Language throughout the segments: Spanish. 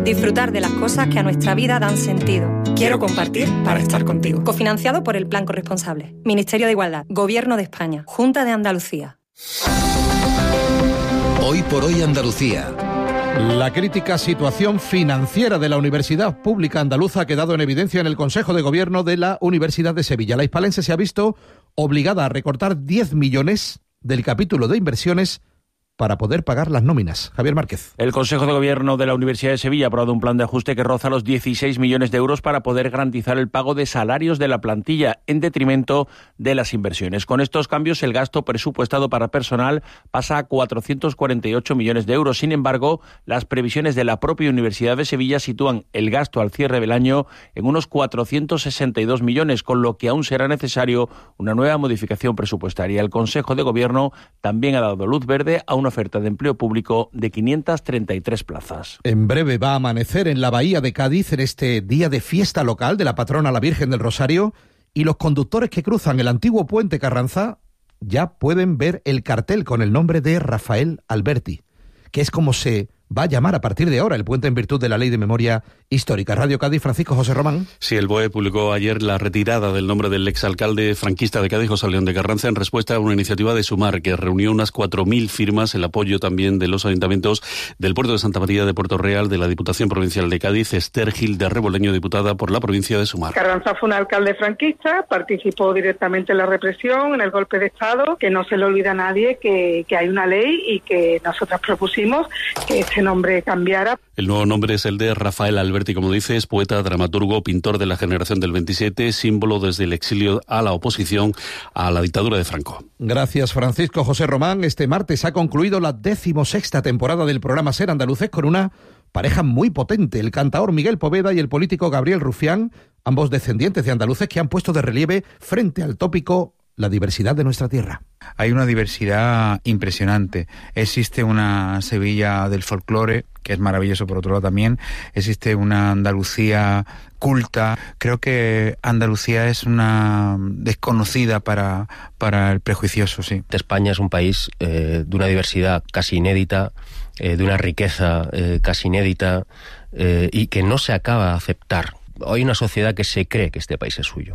Disfrutar de las cosas que a nuestra vida dan sentido. Quiero compartir para estar contigo. Cofinanciado por el Plan Corresponsable. Ministerio de Igualdad. Gobierno de España. Junta de Andalucía. Hoy por hoy Andalucía. La crítica situación financiera de la Universidad Pública Andaluza ha quedado en evidencia en el Consejo de Gobierno de la Universidad de Sevilla. La hispalense se ha visto obligada a recortar 10 millones del capítulo de inversiones para poder pagar las nóminas. Javier Márquez. El Consejo de Gobierno de la Universidad de Sevilla ha aprobado un plan de ajuste que roza los 16 millones de euros para poder garantizar el pago de salarios de la plantilla en detrimento de las inversiones. Con estos cambios, el gasto presupuestado para personal pasa a 448 millones de euros. Sin embargo, las previsiones de la propia Universidad de Sevilla sitúan el gasto al cierre del año en unos 462 millones, con lo que aún será necesario una nueva modificación presupuestaria. El Consejo de Gobierno también ha dado luz verde a una oferta de empleo público de 533 plazas. En breve va a amanecer en la bahía de Cádiz en este día de fiesta local de la patrona la Virgen del Rosario, y los conductores que cruzan el antiguo puente Carranza ya pueden ver el cartel con el nombre de Rafael Alberti, que es como se va a llamar a partir de ahora el puente en virtud de la Ley de Memoria Histórica. Radio Cádiz, Francisco José Román. Sí, el BOE publicó ayer la retirada del nombre del exalcalde franquista de Cádiz, José León de Carranza, en respuesta a una iniciativa de Sumar que reunió unas 4.000 firmas, el apoyo también de los ayuntamientos del puerto de Santa María de Puerto Real, de la Diputación Provincial de Cádiz. Esther Gil de Reboleño, diputada por la provincia de Sumar. Carranza fue un alcalde franquista, participó directamente en la represión, en el golpe de Estado, que no se le olvida a nadie que hay una ley y que nosotras propusimos que este nombre cambiara. El nuevo nombre es el de Rafael Alberti, como dices, poeta, dramaturgo, pintor de la generación del 27, símbolo desde el exilio a la oposición a la dictadura de Franco. Gracias, Francisco José Román. Este martes ha concluido la 16ª temporada del programa Ser Andaluces con una pareja muy potente, el cantaor Miguel Poveda y el político Gabriel Rufián, ambos descendientes de andaluces que han puesto de relieve frente al tópico la diversidad de nuestra tierra. Hay una diversidad impresionante. Existe una Sevilla del folclore, que es maravilloso por otro lado también. Existe una Andalucía culta. Creo que Andalucía es una desconocida para el prejuicioso, sí. España es un país de una diversidad casi inédita, de una riqueza casi inédita, y que no se acaba de aceptar. Hay una sociedad que se cree que este país es suyo.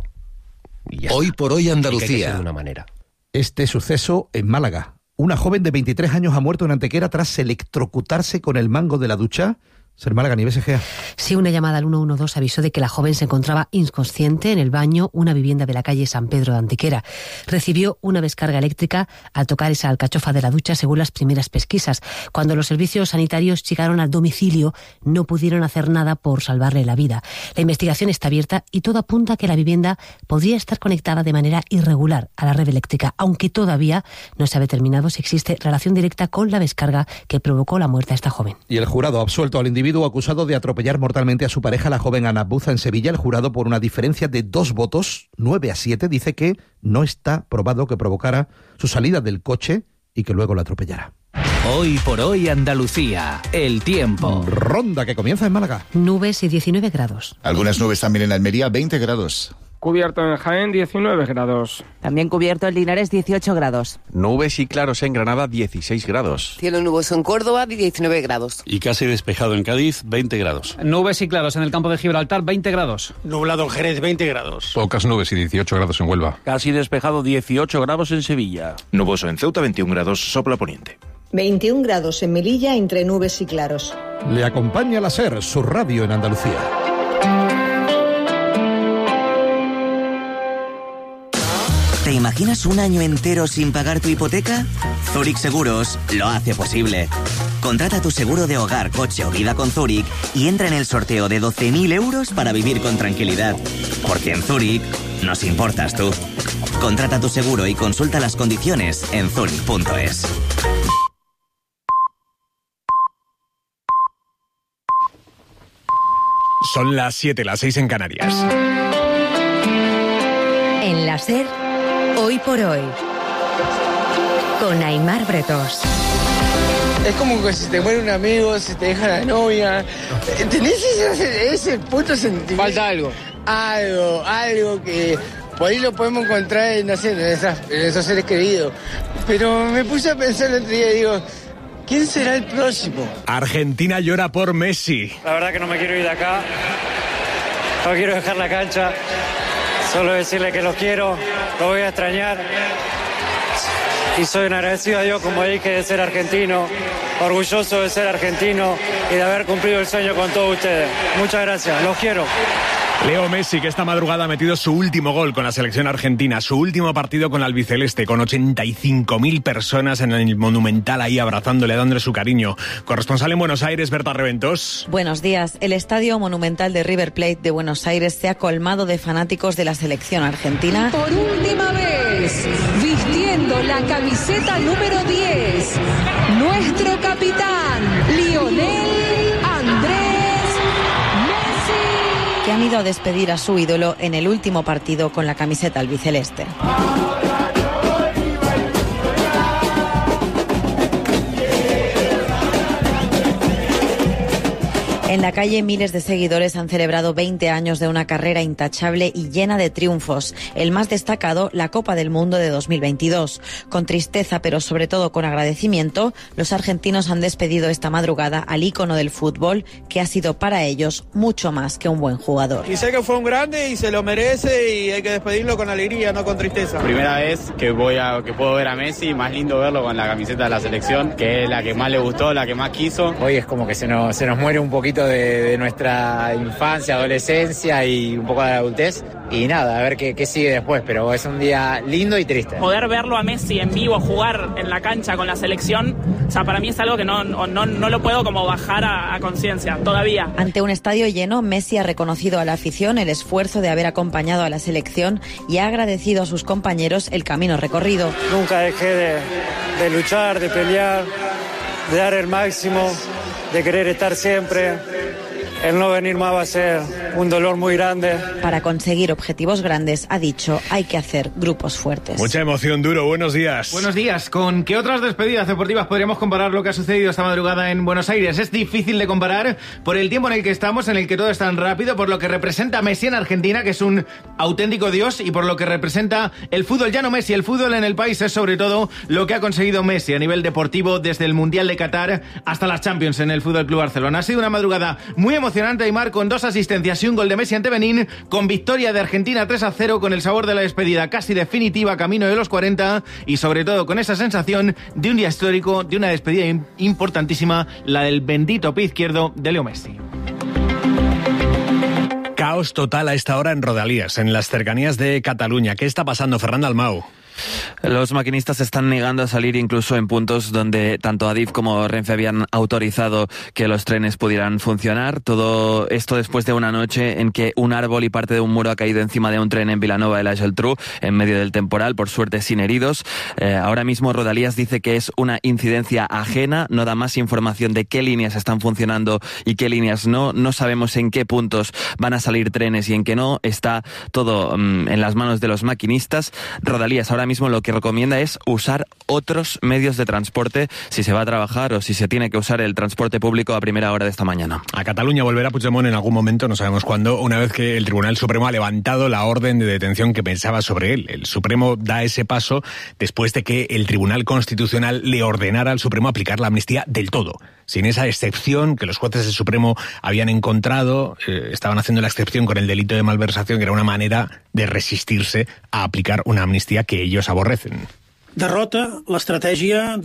Hoy por hoy Andalucía. De una manera. Este suceso en Málaga. Una joven de 23 años ha muerto en Antequera tras electrocutarse con el mango de la ducha. Ser Málaga, Nieves Egea. Sí, una llamada al 112 avisó de que la joven se encontraba inconsciente en el baño, una vivienda de la calle San Pedro de Antequera. Recibió una descarga eléctrica al tocar esa alcachofa de la ducha, según las primeras pesquisas. Cuando los servicios sanitarios llegaron al domicilio, no pudieron hacer nada por salvarle la vida. La investigación está abierta y todo apunta a que la vivienda podría estar conectada de manera irregular a la red eléctrica, aunque todavía no se ha determinado si existe relación directa con la descarga que provocó la muerte a esta joven. Y el jurado ha absuelto al individuo acusado de atropellar mortalmente a su pareja, la joven Ana Buza, en Sevilla. El jurado, por una diferencia de 2 votos, 9-7, dice que no está probado que provocara su salida del coche y que luego la atropellara. Hoy por hoy Andalucía, el tiempo. Ronda que comienza en Málaga. Nubes y 19 grados. Algunas nubes también en Almería, 20 grados. Cubierto en Jaén, 19 grados. También cubierto en Linares, 18 grados. Nubes y claros en Granada, 16 grados. Cielo nuboso en Córdoba, 19 grados. Y casi despejado en Cádiz, 20 grados. Nubes y claros en el campo de Gibraltar, 20 grados. Nublado en Jerez, 20 grados. Pocas nubes y 18 grados en Huelva. Casi despejado, 18 grados en Sevilla. Nuboso en Ceuta, 21 grados, sopla poniente. 21 grados en Melilla, entre nubes y claros. Le acompaña la SER, su radio en Andalucía. ¿Te imaginas un año entero sin pagar tu hipoteca? Zurich Seguros lo hace posible. Contrata tu seguro de hogar, coche o vida con Zurich y entra en el sorteo de 12.000 euros para vivir con tranquilidad. Porque en Zurich nos importas tú. Contrata tu seguro y consulta las condiciones en zurich.es. Son las 7, las 6 en Canarias. En la SER, hoy por hoy, con Aimar Bretos. Es como que si te muere un amigo, si te deja la novia. ¿Tenés ese puto sentimiento? Falta algo. Algo que por ahí lo podemos encontrar, no sé, en esos seres queridos. Pero me puse a pensar el otro día y digo, ¿Quién será el próximo? Argentina llora por Messi. La verdad que no me quiero ir de acá. No quiero dejar la cancha. Solo decirle que los quiero, los voy a extrañar. Y soy un agradecido a Dios, como dije, de ser argentino, orgulloso de ser argentino y de haber cumplido el sueño con todos ustedes. Muchas gracias, los quiero. Leo Messi, que esta madrugada ha metido su último gol con la selección argentina, su último partido con la albiceleste, con 85.000 personas en el Monumental ahí abrazándole, dándole su cariño. Corresponsal en Buenos Aires, Berta Reventos. Buenos días. El Estadio Monumental de River Plate de Buenos Aires se ha colmado de fanáticos de la selección argentina. Por última vez, vistiendo la camiseta número 10, nuestro capitán, Lionel Andrés, que han ido a despedir a su ídolo en el último partido con la camiseta albiceleste. En la calle, miles de seguidores han celebrado 20 años de una carrera intachable y llena de triunfos. El más destacado, la Copa del Mundo de 2022. Con tristeza, pero sobre todo con agradecimiento, los argentinos han despedido esta madrugada al ícono del fútbol, que ha sido para ellos mucho más que un buen jugador. Y sé que fue un grande y se lo merece y hay que despedirlo con alegría, no con tristeza. Primera vez que puedo ver a Messi, más lindo verlo con la camiseta de la selección, que es la que más le gustó, la que más quiso. Hoy es como que se nos muere un poquito de nuestra infancia, adolescencia y un poco de adultez. Y nada, a ver qué sigue después, pero es un día lindo y triste. Poder verlo a Messi en vivo jugar en la cancha con la selección, o sea, para mí es algo que no lo puedo como bajar a conciencia todavía. Ante un estadio lleno, Messi ha reconocido a la afición el esfuerzo de haber acompañado a la selección y ha agradecido a sus compañeros el camino recorrido. Nunca dejé de luchar, de pelear, de dar el máximo, de querer estar siempre. El no venir más va a ser un dolor muy grande. Para conseguir objetivos grandes, ha dicho, hay que hacer grupos fuertes. Mucha emoción, Duro. Buenos días. Buenos días. ¿Con qué otras despedidas deportivas podríamos comparar lo que ha sucedido esta madrugada en Buenos Aires? Es difícil de comparar por el tiempo en el que estamos, en el que todo es tan rápido, por lo que representa Messi en Argentina, que es un auténtico dios, y por lo que representa el fútbol. Ya no Messi, el fútbol en el país es sobre todo lo que ha conseguido Messi a nivel deportivo desde el Mundial de Qatar hasta las Champions en el Fútbol Club Barcelona. Ha sido una madrugada muy emocionante, Aimar, con 2 asistencias y un gol de Messi ante Benín, con victoria de Argentina 3-0, con el sabor de la despedida casi definitiva camino de los 40 y sobre todo con esa sensación de un día histórico, de una despedida importantísima, la del bendito pie izquierdo de Leo Messi. Caos total a esta hora en Rodalies, en las cercanías de Cataluña. ¿Qué está pasando, Fernando Almau? Los maquinistas están negando a salir incluso en puntos donde tanto Adif como Renfe habían autorizado que los trenes pudieran funcionar. Todo esto después de una noche en que un árbol y parte de un muro ha caído encima de un tren en Vilanova de la Geltrú en medio del temporal, por suerte sin heridos. Ahora mismo Rodalías dice que es una incidencia ajena, no da más información de qué líneas están funcionando y qué líneas no. No sabemos en qué puntos van a salir trenes y en qué no. Está todo en las manos de los maquinistas. Rodalías ahora mismo lo que recomienda es usar otros medios de transporte si se va a trabajar o si se tiene que usar el transporte público a primera hora de esta mañana. A Cataluña volverá Puigdemont en algún momento, no sabemos cuándo, una vez que el Tribunal Supremo ha levantado la orden de detención que pensaba sobre él. El Supremo da ese paso después de que el Tribunal Constitucional le ordenara al Supremo aplicar la amnistía del todo, sin esa excepción que los jueces del Supremo habían encontrado. Estaban haciendo la excepción con el delito de malversación, que era una manera de resistirse a aplicar una amnistía que ellos aborrecen. Derrota la estrategia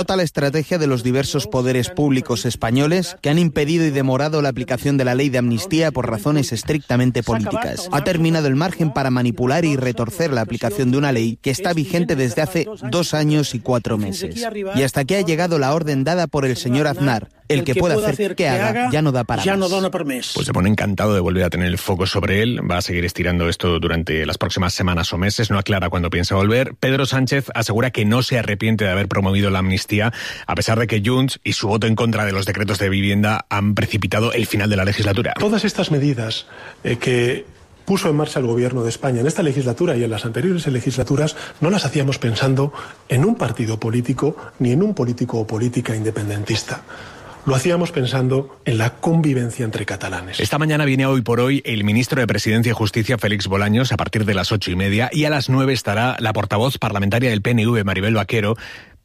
de los diversos poderes públicos españoles que han impedido y demorado la aplicación de la ley de amnistía por razones estrictamente políticas. Ha terminado el margen para manipular y retorcer la aplicación de una ley que está vigente desde hace 2 años y 4 meses. Y hasta aquí ha llegado la orden dada por el señor Aznar. El que pueda hacer que haga ya no da para más. Pues se pone encantado de volver a tener el foco sobre él. Va a seguir estirando esto durante las próximas semanas o meses. No aclara cuándo piensa volver. Pedro Sánchez asegura que no se arrepiente de haber promovido la amnistía, a pesar de que Junts y su voto en contra de los decretos de vivienda han precipitado el final de la legislatura. Todas estas medidas que puso en marcha el Gobierno de España en esta legislatura y en las anteriores legislaturas no las hacíamos pensando en un partido político ni en un político o política independentista. Lo hacíamos pensando en la convivencia entre catalanes. Esta mañana viene Hoy por Hoy el ministro de Presidencia y Justicia, Félix Bolaños, a partir de las 8:30, y a las 9 estará la portavoz parlamentaria del PNV, Maribel Vaquero,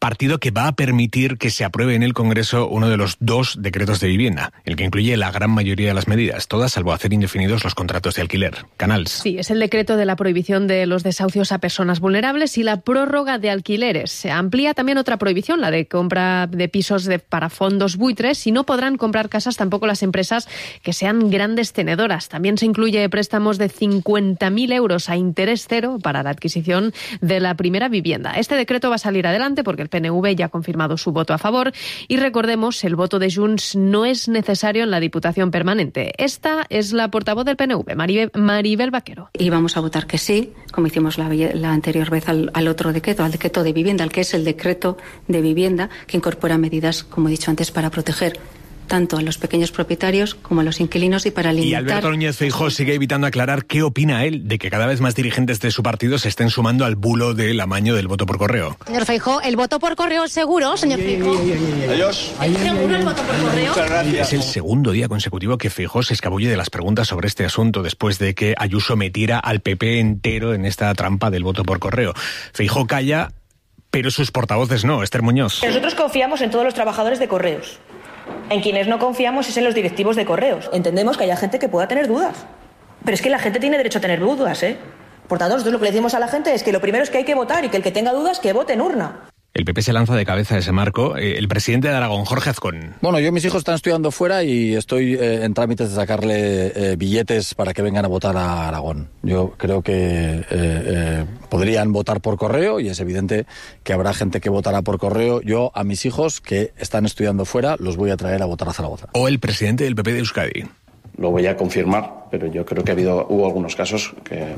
partido que va a permitir que se apruebe en el Congreso uno de los 2 decretos de vivienda, el que incluye la gran mayoría de las medidas, todas salvo hacer indefinidos los contratos de alquiler. Canals. Sí, es el decreto de la prohibición de los desahucios a personas vulnerables y la prórroga de alquileres. Se amplía también otra prohibición, la de compra de pisos para fondos buitres, y no podrán comprar casas tampoco las empresas que sean grandes tenedoras. También se incluye préstamos de 50.000 euros a interés cero para la adquisición de la primera vivienda. Este decreto va a salir adelante porque el PNV ya ha confirmado su voto a favor y recordemos, el voto de Junts no es necesario en la Diputación Permanente. Esta es la portavoz del PNV, Maribel Vaquero. Y vamos a votar que sí, como hicimos la anterior vez al otro decreto, al decreto de vivienda, al que es el decreto de vivienda, que incorpora medidas, como he dicho antes, para proteger tanto a los pequeños propietarios como a los inquilinos y para limitar... Y Alberto Núñez Feijóo sigue evitando aclarar qué opina él de que cada vez más dirigentes de su partido se estén sumando al bulo del amaño del voto por correo. Señor Feijóo, ¿el voto por correo es seguro, señor Feijóo? Adiós. ¿Es seguro el voto por correo? Muchas gracias. Es el segundo día consecutivo que Feijóo se escabulle de las preguntas sobre este asunto después de que Ayuso metiera al PP entero en esta trampa del voto por correo. Feijóo calla, pero sus portavoces no. Esther Muñoz. Nosotros confiamos en todos los trabajadores de correos. En quienes no confiamos es en los directivos de correos. Entendemos que haya gente que pueda tener dudas. Pero es que la gente tiene derecho a tener dudas, ¿eh? Por tanto, nosotros lo que le decimos a la gente es que lo primero es que hay que votar y que el que tenga dudas, que vote en urna. El PP se lanza de cabeza a ese marco. El presidente de Aragón, Jorge Azcón. Bueno, mis hijos están estudiando fuera y estoy en trámites de sacarle billetes para que vengan a votar a Aragón. Yo creo que podrían votar por correo y es evidente que habrá gente que votará por correo. Yo a mis hijos que están estudiando fuera los voy a traer a votar a Zaragoza. O el presidente del PP de Euskadi. Lo voy a confirmar, pero yo creo que hubo algunos casos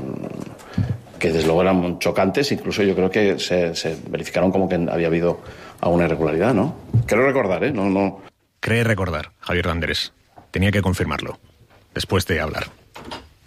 que desde luego eran chocantes, incluso yo creo que se verificaron como que había habido alguna irregularidad, ¿no? Creo recordar, ¿eh? No. Cree recordar, Javier Andrés. Tenía que confirmarlo, después de hablar.